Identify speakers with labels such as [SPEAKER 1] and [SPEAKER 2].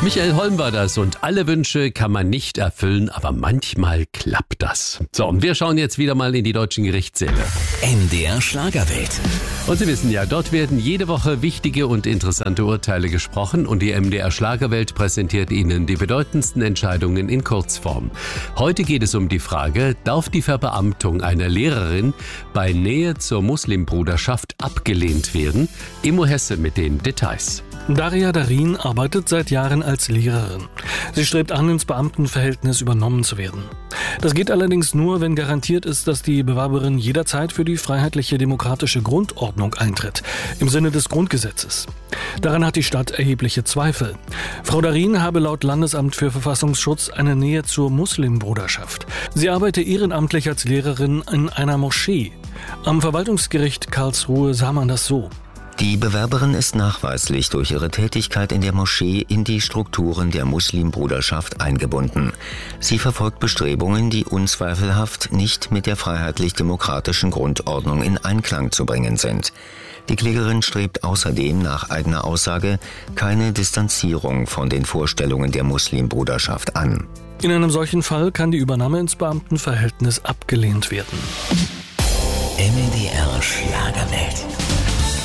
[SPEAKER 1] Michael Holm war das und alle Wünsche kann man nicht erfüllen, aber manchmal klappt das. So, und wir schauen jetzt wieder mal in die deutschen Gerichtssäle.
[SPEAKER 2] MDR Schlagerwelt.
[SPEAKER 1] Und Sie wissen ja, dort werden jede Woche wichtige und interessante Urteile gesprochen und die MDR Schlagerwelt präsentiert Ihnen die bedeutendsten Entscheidungen in Kurzform. Heute geht es um die Frage, darf die Verbeamtung einer Lehrerin bei Nähe zur Muslimbruderschaft abgelehnt werden? Immo Hesse mit den Details.
[SPEAKER 3] Daria Darin arbeitet seit Jahren als Lehrerin. Sie strebt an, ins Beamtenverhältnis übernommen zu werden. Das geht allerdings nur, wenn garantiert ist, dass die Bewerberin jederzeit für die freiheitliche demokratische Grundordnung eintritt, im Sinne des Grundgesetzes. Daran hat die Stadt erhebliche Zweifel. Frau Darin habe laut Landesamt für Verfassungsschutz eine Nähe zur Muslimbruderschaft. Sie arbeite ehrenamtlich als Lehrerin in einer Moschee. Am Verwaltungsgericht Karlsruhe sah man das so.
[SPEAKER 4] Die Bewerberin ist nachweislich durch ihre Tätigkeit in der Moschee in die Strukturen der Muslimbruderschaft eingebunden. Sie verfolgt Bestrebungen, die unzweifelhaft nicht mit der freiheitlich-demokratischen Grundordnung in Einklang zu bringen sind. Die Klägerin strebt außerdem nach eigener Aussage keine Distanzierung von den Vorstellungen der Muslimbruderschaft an.
[SPEAKER 3] In einem solchen Fall kann die Übernahme ins Beamtenverhältnis abgelehnt werden.
[SPEAKER 2] MDR Schlagerwelt.